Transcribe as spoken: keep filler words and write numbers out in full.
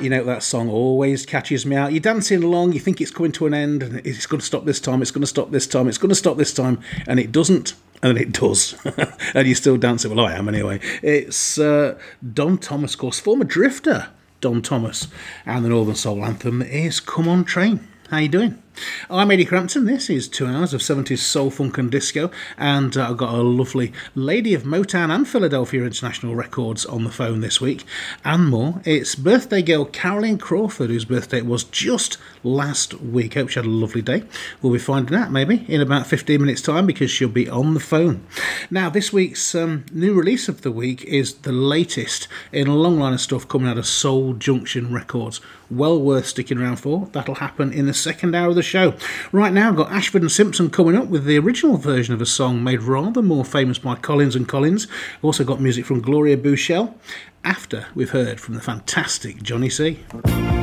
You know, that song always catches me out. You're dancing along, you think it's coming to an end, and it's going to stop this time, it's going to stop this time, it's going to stop this time, and it doesn't. And it does. And you still dance it. Well, I am anyway. It's uh, Don Thomas, of course, former Drifter Don Thomas. And the Northern Soul anthem is Come On Train. How you doing? I'm Eddie Crampton. This is two hours of seventies soul, funk and disco, and uh, I've got a lovely lady of Motown and Philadelphia International Records on the phone this week, and more. It's birthday girl Caroline Crawford, whose birthday it was just last week. Hope she had a lovely day. We'll be finding out maybe in about fifteen minutes time, because she'll be on the phone. Now, this week's um, new release of the week is the latest in a long line of stuff coming out of Soul Junction Records. Well worth sticking around for. That'll happen in the second hour of the show. Right now, I've got Ashford and Simpson coming up with the original version of a song made rather more famous by Collins and Collins. We've also got music from Gloria Bouchel, after we've heard from the fantastic Johnny C.